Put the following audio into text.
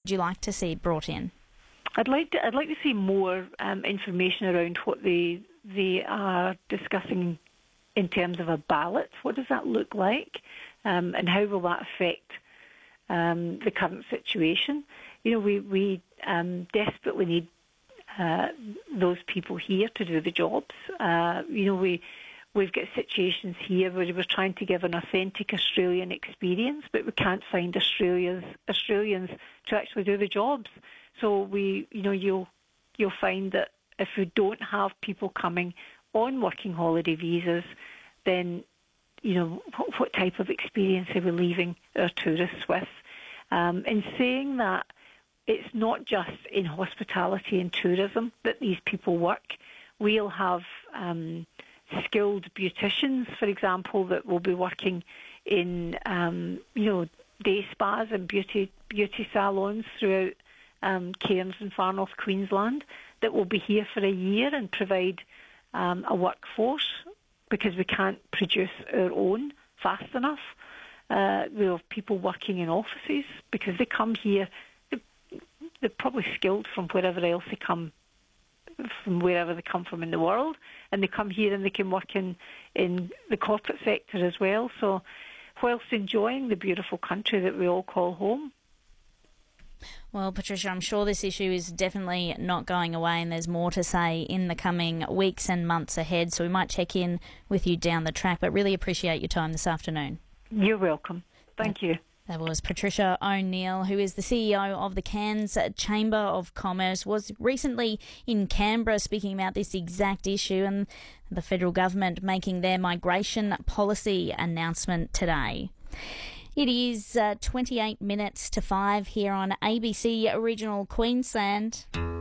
you like to see brought in? I'd like to see more information around what they are discussing in terms of a ballot. What does that look like, and how will that affect the current situation? We desperately need those people here to do the jobs. We've got situations here where we're trying to give an authentic Australian experience, but we can't find Australians to actually do the jobs. So you'll find that if we don't have people coming on working holiday visas, then what type of experience are we leaving our tourists with? In saying that, it's not just in hospitality and tourism that these people work. We'll have skilled beauticians, for example, that will be working in day spas and beauty salons throughout Cairns and Far North Queensland, that will be here for a year and provide a workforce, because we can't produce our own fast enough. We have people working in offices because they come here. They're probably skilled from wherever else they come, from wherever they come from in the world, and they come here and they can work in the corporate sector as well. So whilst enjoying the beautiful country that we all call home. Well, Patricia, I'm sure this issue is definitely not going away, and there's more to say in the coming weeks and months ahead, so we might check in with you down the track, but really appreciate your time this afternoon. You're welcome. Thank you. That was Patricia O'Neill, who is the CEO of the Cairns Chamber of Commerce, was recently in Canberra speaking about this exact issue, and the federal government making their migration policy announcement today. It is 28 minutes to 5 here on ABC Regional Queensland.